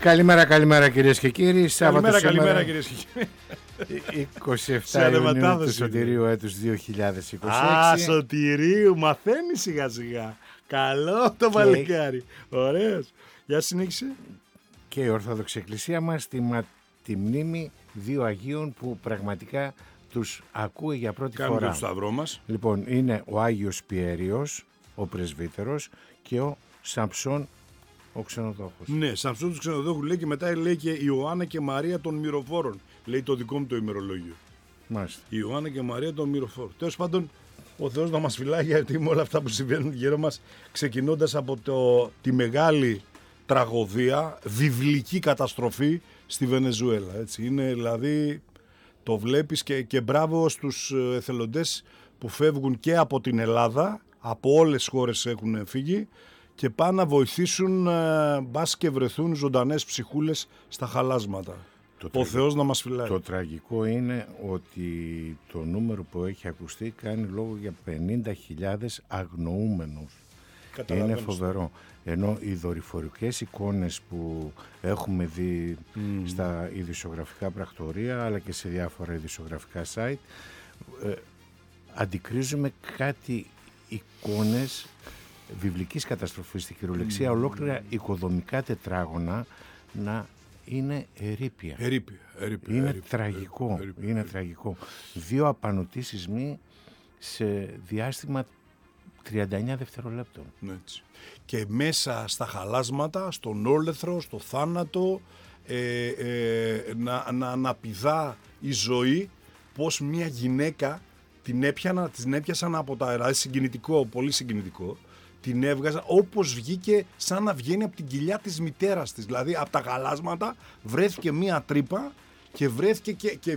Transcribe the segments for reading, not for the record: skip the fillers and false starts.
Καλημέρα κυρίες και κύριοι. Καλημέρα κυρίες και κύριοι. 27 Ιουνίου του Σωτηρίου έτους 2026. Σωτηρίου, μαθαίνει σιγά σιγά. Καλό το παλικάρι. Ωραίος. Για συνέχισε. Και η Ορθόδοξη Εκκλησία μας τη μνήμη δύο Αγίων που πραγματικά τους ακούει για πρώτη φορά. Κάνουμε το σταυρό μας. Λοιπόν, είναι ο Άγιος Πιέριος, ο πρεσβύτερος, και ο Σαμψόν, ο ξενοδόχος. Ναι, Σαμψόν του ξενοδόχου λέει, και μετά λέει και Ιωάννα και Μαρία των Μυροφόρων. Λέει το δικό μου το ημερολόγιο. Μάλιστα. Ιωάννα και Μαρία των Μυροφόρων. Τέλος πάντων, ο Θεός να μας φυλάει, γιατί με όλα αυτά που συμβαίνουν γύρω μας, ξεκινώντας από τη μεγάλη τραγωδία, βιβλική καταστροφή στη Βενεζουέλα. Έτσι. Είναι δηλαδή, το βλέπεις, και μπράβο στους εθελοντές που φεύγουν και από την Ελλάδα, από όλες τις χώρες έχουν φύγει, και πάνε να βοηθήσουν, μπας και βρεθούν ζωντανές ψυχούλες στα χαλάσματα. Ο Θεός να μας φυλάει. Το τραγικό είναι ότι το νούμερο που έχει ακουστεί κάνει λόγο για 50.000 αγνοούμενους. Είναι φοβερό. Ενώ οι δορυφορικές εικόνες που έχουμε δει στα ειδησιογραφικά πρακτορία, αλλά και σε διάφορα ειδησιογραφικά site, αντικρίζουμε κάτι εικόνες βιβλικής καταστροφής στη κυριολεξία, ολόκληρα οικοδομικά τετράγωνα να είναι ερείπια. Είναι τραγικό. Είναι τραγικό. Δύο απανωτοί σεισμοί σε διάστημα 39 δευτερολέπτων. Έτσι. Και μέσα στα χαλάσματα, στον όλεθρο, στο θάνατο, να πηδά η ζωή, πως μια γυναίκα την έπιασαν από τα αέρα. Συγκινητικό, πολύ συγκινητικό. Την έβγαζα όπως βγήκε, σαν να βγαίνει από την κοιλιά της μητέρας της. Δηλαδή από τα γαλάσματα βρέθηκε μία τρύπα και βρέθηκε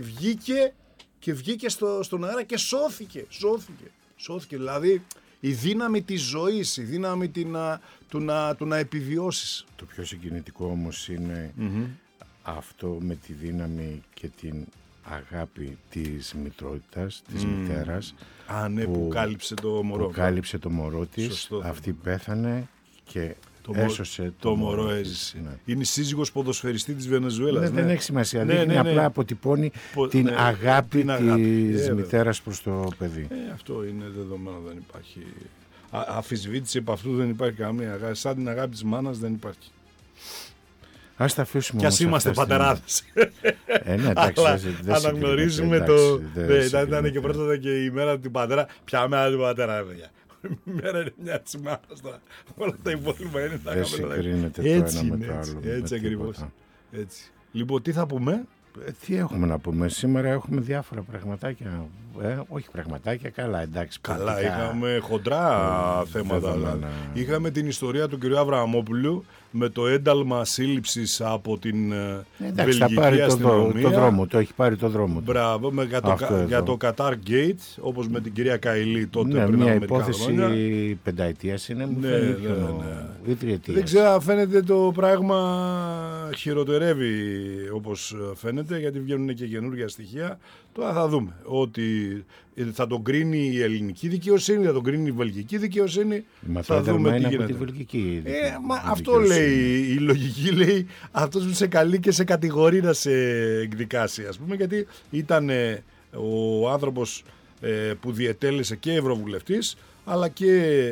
και βγήκε στον αέρα και σώθηκε. Δηλαδή η δύναμη της ζωής, η δύναμη του να επιβιώσεις. Το πιο συγκινητικό όμως είναι αυτό με τη δύναμη και την αγάπη της μητρότητας, της μητέρας. Ναι, που κάλυψε το μωρό. Που κάλυψε το μωρό της. Σωστό. Αυτή πέθανε και έσωσε το μωρό. Έζησε. Ναι. Είναι η σύζυγος ποδοσφαιριστή της Βενεζουέλας. Ναι, δεν έχει σημασία. Ναι, απλά αποτυπώνει την αγάπη της μητέρας προς το παιδί. Αυτό είναι δεδομένο, δεν υπάρχει. Αφισβήτηση από αυτού δεν υπάρχει καμία αγάπη. Σαν την αγάπη της μάνας δεν υπάρχει. Ας τα αφήσουμε. Κι ας είμαστε πατεράδες. Ναι, εντάξει, αναγνωρίζουμε ήταν και πρώτα και η μέρα του πατέρα. Ποια μέρα του πατέρα, παιδιά. Η μέρα είναι μια της μάνας. Όλα τα υπόλοιπα είναι τα δεν συγκρίνεται το ένα με το άλλο. Έτσι ακριβώς. Λοιπόν, τι θα πούμε? Τι έχουμε να πούμε? Σήμερα έχουμε διάφορα πραγματάκια. Όχι πραγματάκια, καλά, εντάξει. Καλά, πολιτικά, είχαμε χοντρά θέματα. Είχαμε την ιστορία του κ. Αβραμόπουλου με το ένταλμα σύλληψης από την βελγική αστυνομία. Το έχει πάρει το δρόμο. Μπράβο, για το Qatar Gate, όπως με την κυρία Καηλή τότε, πριν από μερικά χρόνια. Μια υπόθεση πενταετίας είναι, μου φαίνεται, ή τριετίας. Δεν ξέρω, φαίνεται το πράγμα χειροτερεύει όπως φαίνεται, γιατί βγαίνουν και καινούργια στοιχεία. Τώρα θα δούμε ότι θα τον κρίνει η ελληνική δικαιοσύνη, θα τον κρίνει η βελγική δικαιοσύνη. Θα δούμε τι γίνεται. Από τη βελγική αυτό λέει η λογική, λέει αυτός που σε καλεί και σε κατηγορεί να σε εκδικάσει, ας πούμε, γιατί ήταν ο άνθρωπος που διετέλεσε και ευρωβουλευτής, αλλά και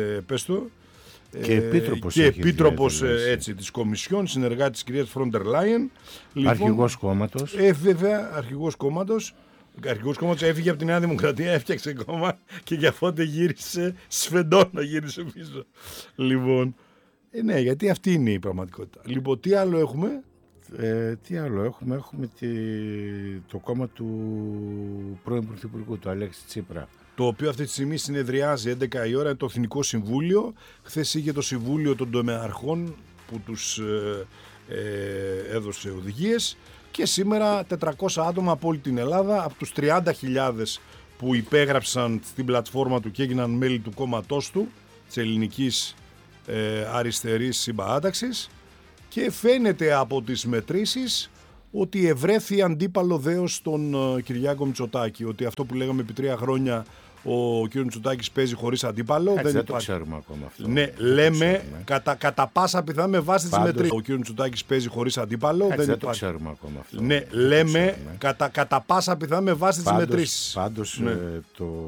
και επίτροπος έτσι, της Κομισιόν, συνεργάτης της κυρίας Φρόντερ Λάιεν. Αρχηγός κόμματος. Βέβαια, αρχηγός κόμματος. Έφυγε από τη Νέα Δημοκρατία, έφτιαξε κόμμα και για πότε γύρισε σφεντόνα, γύρισε πίσω. Λοιπόν, ναι, γιατί αυτή είναι η πραγματικότητα. Λοιπόν, τι άλλο έχουμε? Έχουμε το κόμμα του πρώην Πρωθυπουργού, του Αλέξη Τσίπρα. Το οποίο αυτή τη στιγμή συνεδριάζει 11 η ώρα, το Εθνικό Συμβούλιο. Χθες είχε το Συμβούλιο των Τομεαρχών που τους έδωσε οδηγίες, και σήμερα 400 άτομα από όλη την Ελλάδα, από τους 30.000 που υπέγραψαν στην πλατφόρμα του και έγιναν μέλη του κόμματός του, της Ελληνικής Αριστερής Συμπαράταξης, και φαίνεται από τις μετρήσεις ότι ευρέθη αντίπαλο δέος στον Κυριάκο Μητσοτάκη, ότι αυτό που λέγαμε επί 3 χρόνια, ο κ. Μητσοτάκης παίζει χωρίς αντίπαλο. Δεν το ξέρουμε ακόμα αυτό. Ναι, λέμε κατά πάσα πιθανότητα με βάση τις μετρήσεις. Ο κ. Μητσοτάκης παίζει χωρίς αντίπαλο. Δεν το ξέρουμε ακόμα αυτό. Ναι, λέμε κατά πάσα πιθανότητα με βάση τις μετρήσεις. Πάντως το